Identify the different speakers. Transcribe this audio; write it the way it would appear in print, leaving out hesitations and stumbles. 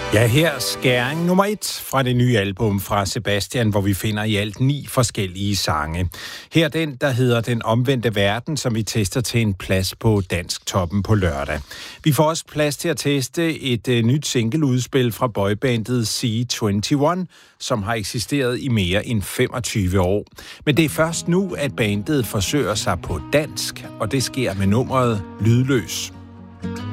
Speaker 1: Ja, her skæring nummer 1 fra det nye album fra Sebastian, hvor vi finder i alt 9 forskellige sange. Her den, der hedder Den Omvendte Verden, som vi tester til en plads på Dansk Toppen på lørdag. Vi får også plads til at teste et nyt singleudspil fra boybandet C21, som har eksisteret i mere end 25 år. Men det er først nu, at bandet forsøger sig på dansk, og det sker med nummeret Lydløs.